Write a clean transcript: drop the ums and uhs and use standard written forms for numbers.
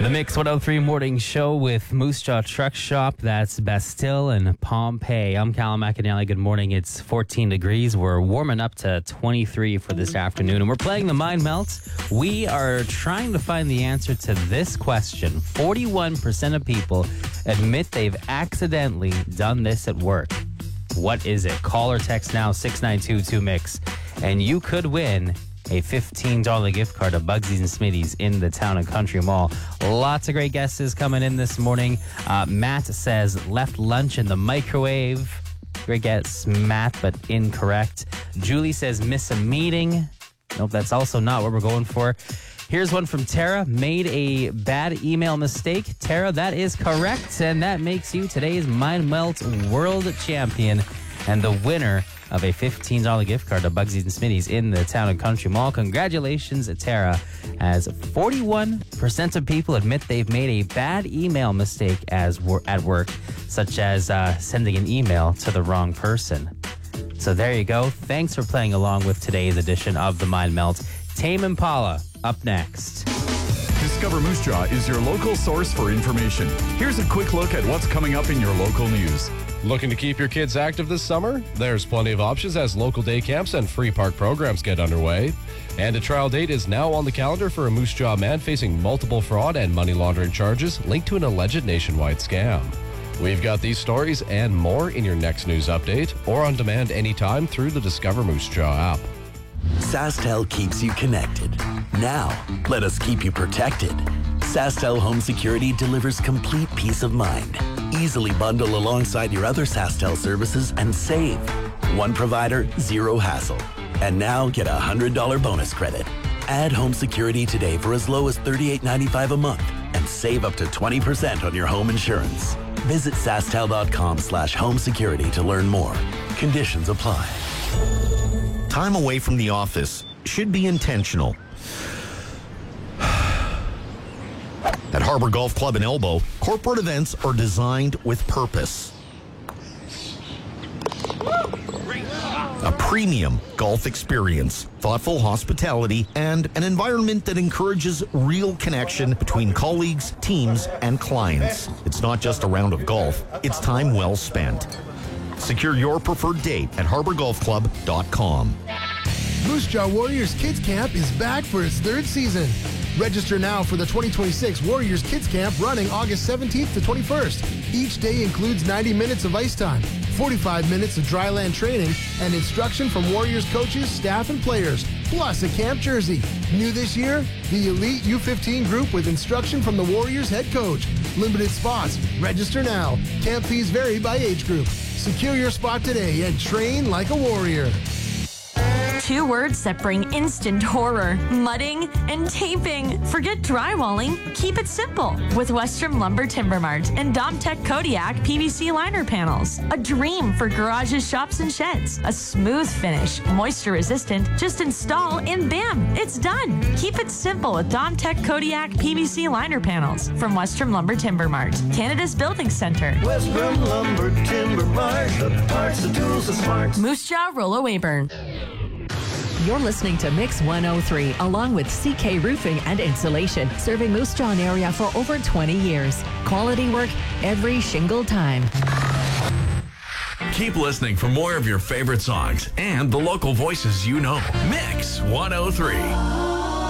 The Mix 103 Morning Show with Moose Jaw Truck Shop. That's Bastille and Pompeii. I'm Callum McAnally. Good morning. It's 14 degrees. We're warming up to 23 for this afternoon, and we're playing the Mind Melt. We are trying to find the answer to this question. 41% of people admit they've accidentally done this at work. What is it? Call or text now, 692-2MIX, and you could win a $15 gift card to Bugsy's and Smitty's in the Town and Country Mall. Lots of great guesses coming in this morning. Matt says left lunch in the microwave. Great guess, Matt, but incorrect. Julie says miss a meeting. Nope, that's also not what we're going for. Here's one from Tara. Made a bad email mistake. Tara, that is correct, and that makes you today's Mind Melt World Champion and the winner of a $15 gift card to Bugsy's and Smitty's in the Town and Country Mall. Congratulations, Tara, as 41% of people admit they've made a bad email mistake at work, such as sending an email to the wrong person. So there you go. Thanks for playing along with today's edition of the Mind Melt. Tame Impala, up next. Discover Moose Jaw is your local source for information. Here's a quick look at what's coming up in your local news. Looking to keep your kids active this summer? There's plenty of options as local day camps and free park programs get underway. And a trial date is now on the calendar for a Moose Jaw man facing multiple fraud and money laundering charges linked to an alleged nationwide scam. We've got these stories and more in your next news update or on demand anytime through the Discover Moose Jaw app. SaskTel keeps you connected. Now, let us keep you protected. SaskTel Home Security delivers complete peace of mind. Easily bundle alongside your other SaskTel services and save. One provider, zero hassle. And now get a $100 bonus credit. Add home security today for as low as $38.95 a month and save up to 20% on your home insurance. Visit SaskTel.com/home security to learn more. Conditions apply. Time away from the office should be intentional. At Harbor Golf Club in Elbow, corporate events are designed with purpose. A premium golf experience, thoughtful hospitality, and an environment that encourages real connection between colleagues, teams, and clients. It's not just a round of golf, it's time well spent. Secure your preferred date at harborgolfclub.com. Moose Jaw Warriors Kids Camp is back for its third season. Register now for the 2026 Warriors Kids Camp running August 17th to 21st. Each day includes 90 minutes of ice time, 45 minutes of dryland training, and instruction from Warriors coaches, staff, and players, plus a camp jersey. New this year, the Elite U15 group with instruction from the Warriors head coach. Limited spots. Register now. Camp fees vary by age group. Secure your spot today and train like a warrior. 2 words that bring instant horror: mudding and taping. Forget drywalling. Keep it simple with Western Lumber Timber Mart and Domtech Kodiak PVC liner panels. A dream for garages, shops, and sheds. A smooth finish, moisture resistant. Just install and bam, it's done. Keep it simple with Domtech Kodiak PVC liner panels from Western Lumber Timber Mart, Canada's building center. Western Lumber Timber Mart, the parts, the tools, the smarts. Moose Jaw, Rollo Weyburn. You're listening to Mix 103, along with CK Roofing and Insulation, serving Moose Jaw area for over 20 years. Quality work every shingle time. Keep listening for more of your favorite songs and the local voices you know. Mix 103.